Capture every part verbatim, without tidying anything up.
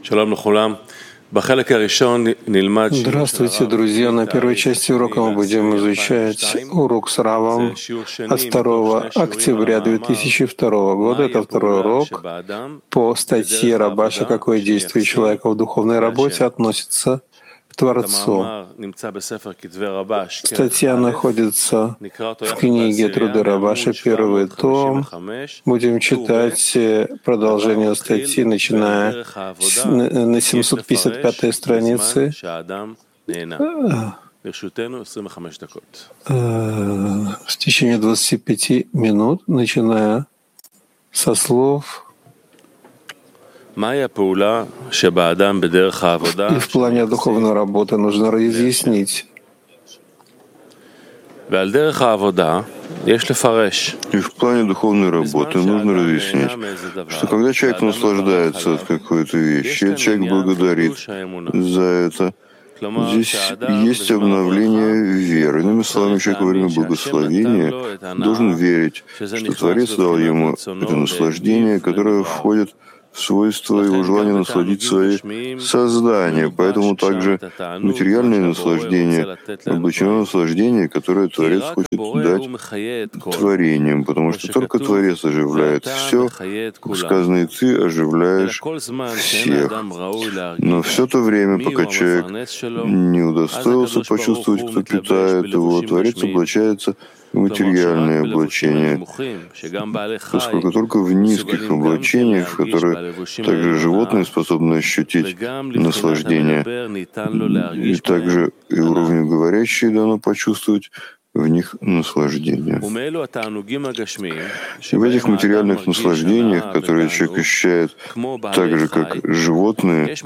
Здравствуйте, друзья! На первой части урока мы будем изучать урок с Равом от второго октября две тысячи второго года. Это второй урок по статье Рабаша «Какое действие человека в духовной работе относится к Творцу». Статья находится в книге Труды Рабаша, первый том. Будем читать продолжение статьи, начиная с, на семьсот пятьдесят пятой странице. В течение двадцати пяти минут, начиная со слов. И в плане духовной работы нужно разъяснить. И в плане духовной работы нужно разъяснить, что когда человек наслаждается от какой-то вещи, человек благодарит за это, здесь есть обновление веры. Иными словами, человек во время благословения должен верить, что Творец дал ему это наслаждение, которое входит в свойство его желания насладить свои создания. Поэтому также материальное наслаждение облачено наслаждение, которое Творец хочет дать творением, потому что только Творец оживляет все, как сказано, и ты оживляешь всех. Но все то время, пока человек не удостоился почувствовать, кто питает его, Творец облачается в материальное облачение, поскольку только в низких облачениях, в которых также животные способны ощутить наслаждение, и также и уровню говорящие дано почувствовать в них наслаждение. И в этих материальных наслаждениях, которые человек ощущает так же, как животные,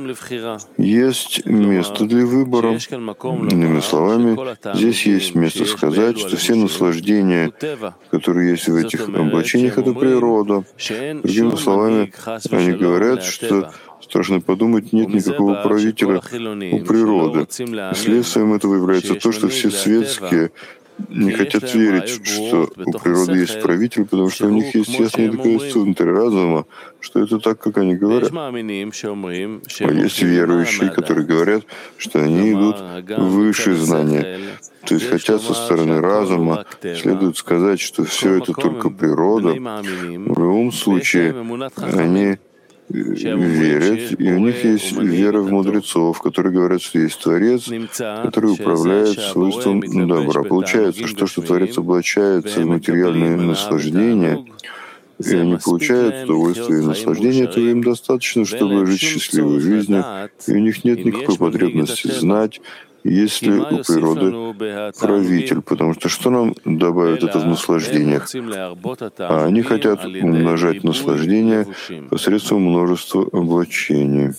есть место для выбора. Иными словами, здесь есть место сказать, что все наслаждения, которые есть в этих облачениях, — это природа. Другими словами, они говорят, что страшно подумать, нет никакого правителя у природы. Следствием этого является то, что все светские не хотят верить, что у природы есть правитель, потому что у них есть ясное доказательство внутри разума, что это так, как они говорят. А есть верующие, которые говорят, что они идут выше знания. То есть, хотя со стороны разума следует сказать, что все это только природа, в любом случае они верят, и у них есть вера в мудрецов, которые говорят, что есть Творец, который управляет свойством добра. Получается, что, что Творец облачается в материальные наслаждения, и они получают удовольствие и наслаждение, этого им достаточно, чтобы жить счастливой жизнью, и у них нет никакой потребности знать, есть ли у природы правитель, потому что что нам добавит это в наслаждениях? А они хотят умножать наслаждение посредством множества облачений.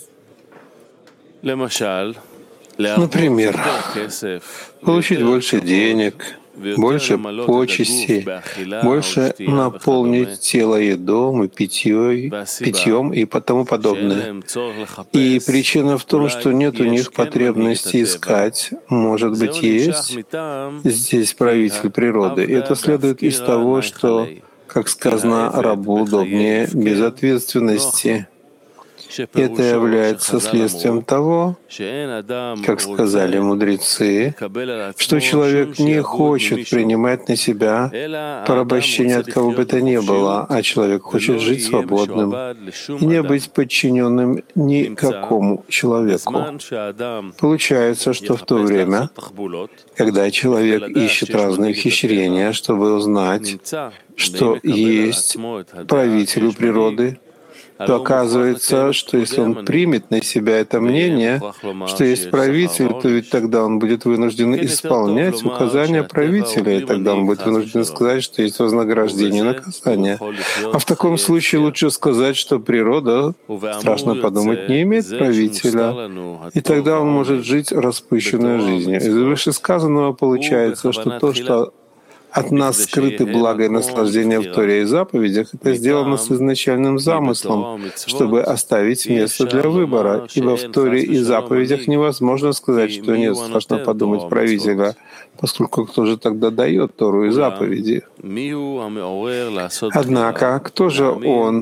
Например, получить больше денег, больше почестей, больше наполнить тело едом и питьем, питьем и тому подобное. И причина в том, что нет у них потребности искать. Может быть, есть здесь правитель природы. И это следует из того, что, как сказано, рабу удобнее безответственности. Это является следствием того, как сказали мудрецы, что человек не хочет принимать на себя порабощение от кого бы то ни было, а человек хочет жить свободным и не быть подчиненным никакому человеку. Получается, что в то время, когда человек ищет разные ухищрения, чтобы узнать, что есть правитель у природы, то оказывается, что если он примет на себя это мнение, что есть правитель, то ведь тогда он будет вынужден исполнять указания правителя, и тогда он будет вынужден сказать, что есть вознаграждение и наказание. А в таком случае лучше сказать, что природа, страшно подумать, не имеет правителя, и тогда он может жить распущенной жизнью. Из вышесказанного получается, что то, что от нас скрыты благо и наслаждение в Торе и заповедях, это сделано с изначальным замыслом, чтобы оставить место для выбора, ибо в Торе и заповедях невозможно сказать, что нет, страшно подумать, правителя, поскольку кто же тогда дает Тору и заповеди? Однако, кто же он,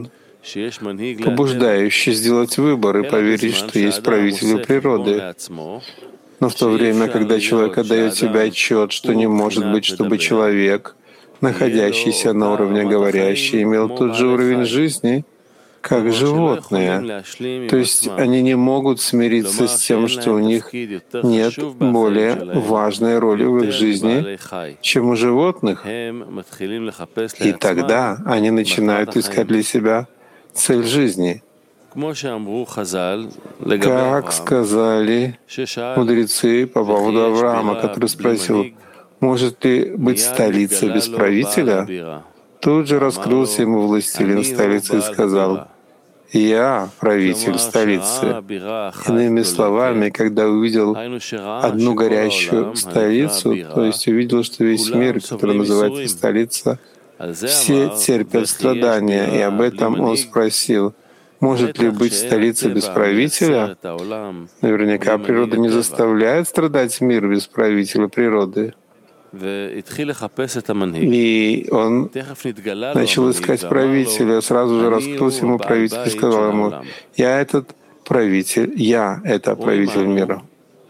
побуждающий сделать выбор и поверить, что есть правитель природы. Но в то время, когда человек отдает себе отчет, что не может быть, чтобы человек, находящийся на уровне говорящий, имел тот же уровень жизни, как животные. То есть они не могут смириться с тем, что у них нет более важной роли в их жизни, чем у животных. И тогда они начинают искать для себя цель жизни. Как сказали мудрецы по поводу Авраама, который спросил, может ли быть столица без правителя? Тут же раскрылся ему властелин столицы и сказал, «Я правитель столицы». Иными словами, когда увидел одну горящую столицу, то есть увидел, что весь мир, который называется столица, все терпят страдания, и об этом он спросил, может ли быть столица без правителя? Наверняка природа не заставляет страдать мир без правителя природы. И он начал искать правителя, сразу же раскрылся ему правитель и сказал ему, «Я этот правитель, я — это правитель мира».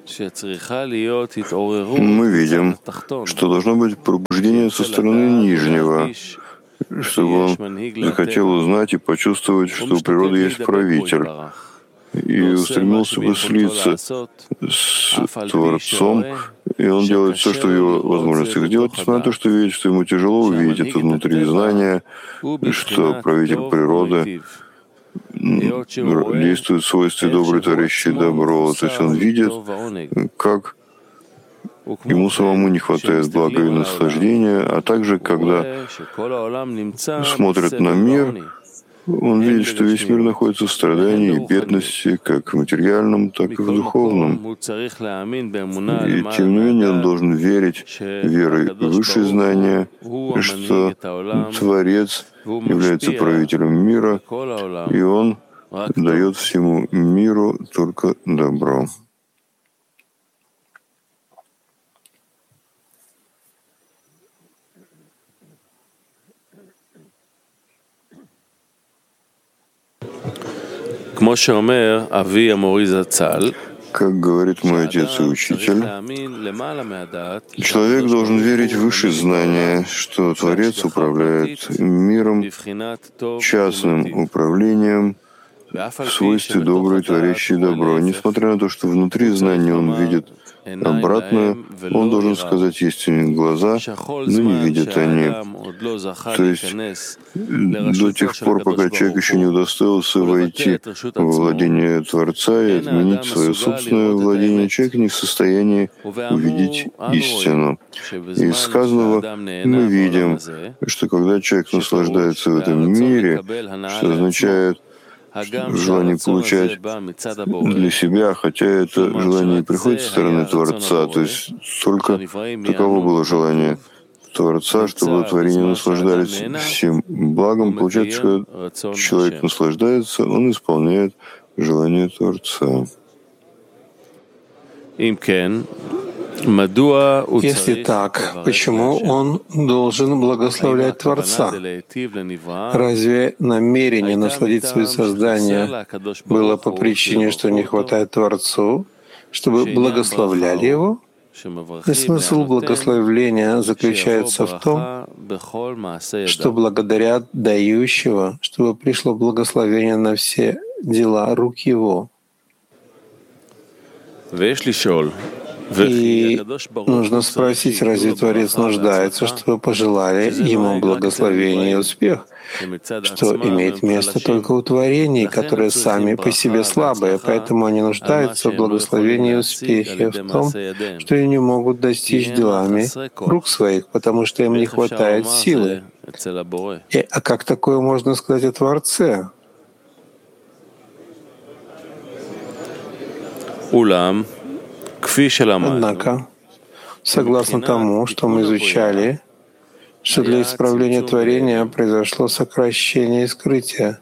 Мы видим, что должно быть пробуждение со стороны нижнего, чтобы он захотел узнать и почувствовать, что у природы есть правитель, и устремился бы слиться с Творцом, и он делает все, что в его возможностях сделать, несмотря на то, что видит, что ему тяжело увидеть это внутри знания, что правитель природы действует в свойстве добрый, творящий добро. То есть он видит, как ему самому не хватает блага и наслаждения, а также, когда смотрит на мир, он видит, что весь мир находится в страдании и бедности, как в материальном, так и в духовном. И тем не менее он должен верить верой в высшие знания, что Творец является правителем мира, и он дает всему миру только добро. Как говорит мой отец и учитель, человек должен верить в высшие знания, что Творец управляет миром частным управлением в свойстве добрый, творящий добро. Несмотря на то, что внутри знания он видит обратное, он должен сказать, есть у них глаза, но не видят они. То есть до тех пор, пока человек еще не удостоился войти во владение Творца и отменить свое собственное владение, человек не в состоянии увидеть истину. Из сказанного мы видим, что когда человек наслаждается в этом мире, что означает желание получать для себя, хотя это желание приходит со стороны Творца, то есть только таково было желание Творца, чтобы творения наслаждались всем благом. Получается, что человек наслаждается, он исполняет желание Творца. Если так, почему он должен благословлять Творца? Разве намерение насладить свои создания было по причине, что не хватает Творцу, чтобы благословляли его? И смысл благословления заключается в том, что благодаря дающего, чтобы пришло благословение на все дела рук его. И нужно спросить, разве Творец нуждается, чтобы пожелали ему благословение и успех, что имеет место только у творений, которые сами по себе слабые, поэтому они нуждаются в благословении и успехе, в том, что они не могут достичь делами рук своих, потому что им не хватает силы. И, а как такое можно сказать о Творце? Однако, согласно тому, что мы изучали, что для исправления творения произошло сокращение и скрытие,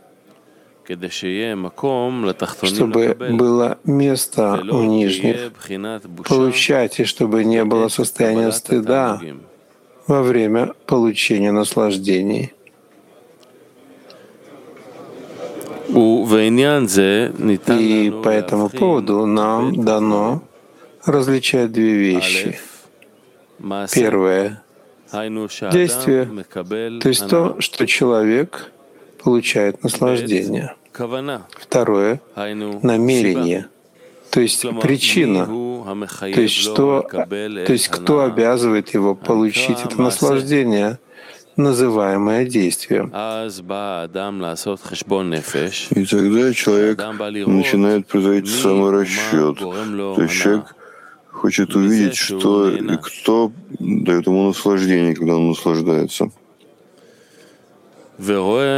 чтобы было место у нижних получать, и чтобы не было состояния стыда во время получения наслаждений. И по этому поводу нам дано различать две вещи. Первое — действие, то есть то, что человек получает наслаждение. Второе — намерение, то есть причина, то есть, что, то есть кто обязывает его получить это наслаждение, называемое действием. И тогда человек начинает производить саморасчет. То есть человек хочет увидеть, что и кто дает ему наслаждение, когда он наслаждается. И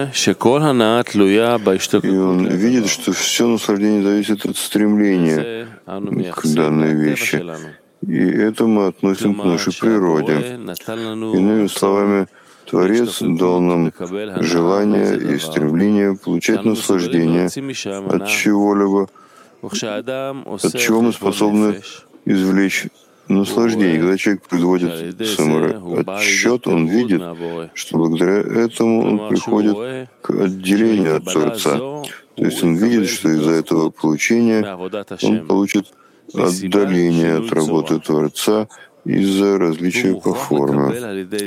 он видит, что все наслаждение зависит от стремления к данной вещи. И это мы относим к нашей природе. Иными словами, Творец дал нам желание и стремление получать наслаждение от чего-либо, от чего мы способны извлечь наслаждение. Когда человек производит самоотсчет, он видит, что благодаря этому он приходит к отделению от Творца. То есть он видит, что из-за этого получения он получит отдаление от работы Творца из-за различия по форме.